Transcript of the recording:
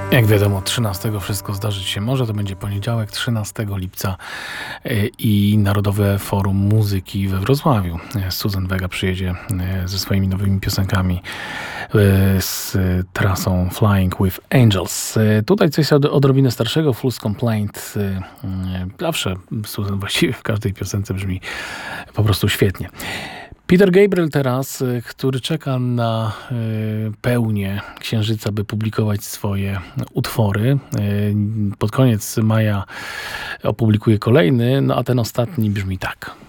Jak wiadomo, 13 wszystko zdarzyć się może. To będzie poniedziałek, 13 lipca i Narodowe Forum Muzyki we Wrocławiu. Suzanne Vega przyjedzie ze swoimi nowymi piosenkami z trasą Flying with Angels. Tutaj coś odrobinę starszego, Fool's Complaint. Zawsze Suzanne właściwie w każdej piosence brzmi po prostu świetnie. Peter Gabriel teraz, który czeka na pełnię Księżyca, by publikować swoje utwory. Pod koniec maja opublikuje kolejny, no a ten ostatni brzmi tak.